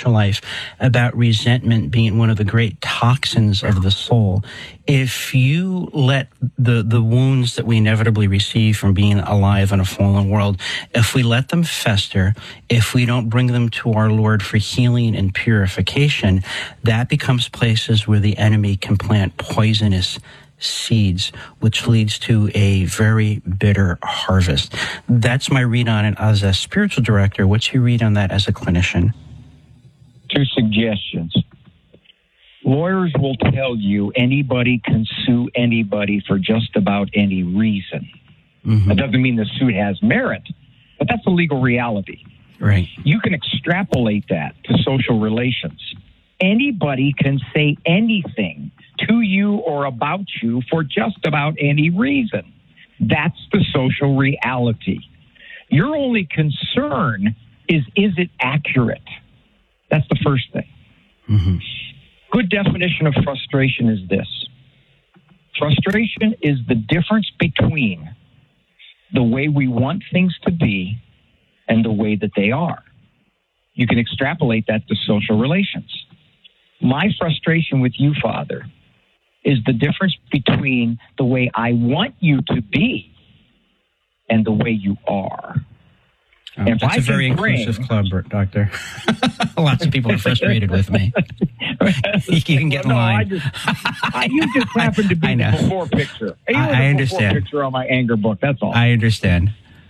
spiritual life about resentment being one of the great toxins of the soul. If you let the wounds that we inevitably receive from being alive in a fallen world, if we let them fester, if we don't bring them to our Lord for healing and purification, that becomes places where the enemy can plant poisonous seeds, which leads to a very bitter harvest. That's my read on it as a spiritual director. What's your read on that as a clinician? 2 suggestions. Lawyers will tell you anybody can sue anybody for just about any reason. Mm-hmm. That doesn't mean the suit has merit, but that's a legal reality. Right. You can extrapolate that to social relations. Anybody can say anything to you or about you for just about any reason. That's the social reality. Your only concern is it accurate? That's the first thing. Mm-hmm. Good definition of frustration is this. Frustration is the difference between the way we want things to be and the way that they are. You can extrapolate that to social relations. My frustration with you, Father, is the difference between the way I want you to be and the way you are. Oh, that's a very inclusive club, Doctor. Lots of people are frustrated with me. You can get in line. You just happen to be the before picture. I understand. Before picture on my anger book, that's all. I understand.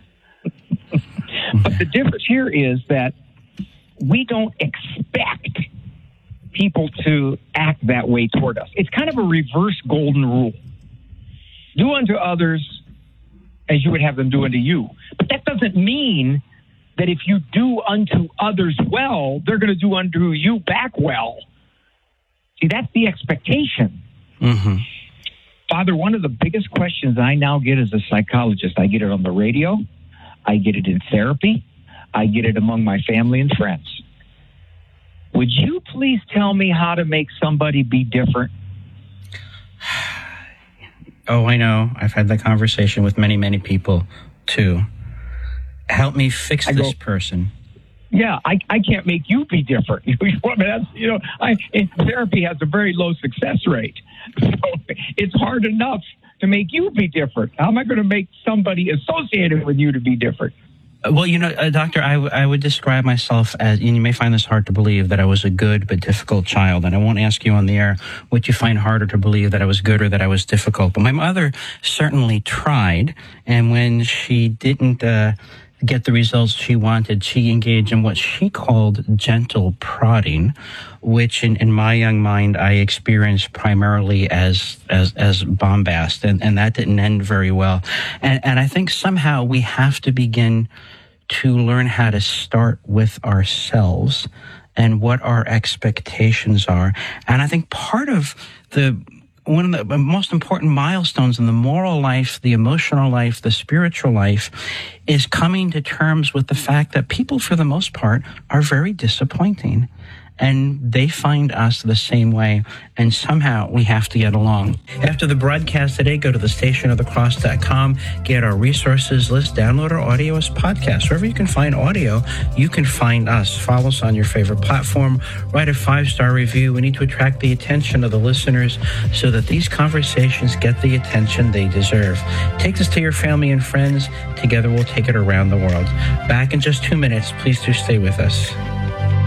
But the difference here is that we don't expect people to act that way toward us. It's kind of a reverse golden rule. Do unto others as you would have them do unto you. But that doesn't mean that if you do unto others well, they're going to do unto you back well. See, that's the expectation. Mm-hmm. Father, one of the biggest questions I now get as a psychologist, I get it on the radio, I get it in therapy, I get it among my family and friends. Would you please tell me how to make somebody be different? Oh, I know. I've had that conversation with many, many people, too. Help me fix this person. Yeah, I can't make you be different. Therapy has a very low success rate. So it's hard enough to make you be different. How am I going to make somebody associated with you to be different? Well, Doctor, I would describe myself as, and you may find this hard to believe, that I was a good but difficult child. And I won't ask you on the air what you find harder to believe, that I was good or that I was difficult. But my mother certainly tried. And when she didn't get the results she wanted, she engaged in what she called gentle prodding, which in my young mind I experienced primarily as bombast, and that didn't end very well. And I think somehow we have to begin to learn how to start with ourselves and what our expectations are. And I think part of one of the most important milestones in the moral life, the emotional life, the spiritual life, is coming to terms with the fact that people, for the most part, are very disappointing. And they find us the same way, and somehow we have to get along. After the broadcast today, go to thestationofthecross.com, get our resources list, download our audio as podcasts. Wherever you can find audio, you can find us. Follow us on your favorite platform. Write a 5-star review. We need to attract the attention of the listeners so that these conversations get the attention they deserve. Take this to your family and friends. Together we'll take it around the world. Back in just 2 minutes. Please do stay with us.